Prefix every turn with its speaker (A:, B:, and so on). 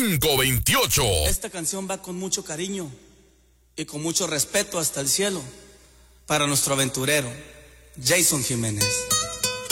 A: 528.
B: Esta canción va con mucho cariño y con mucho respeto hasta el cielo para nuestro aventurero, Jason Jiménez.